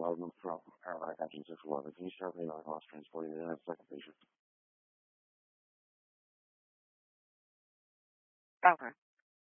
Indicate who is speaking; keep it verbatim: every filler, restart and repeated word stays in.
Speaker 1: loud enough throughout power engine six eleven. Can you start me on lost transporting the second patient?
Speaker 2: Okay.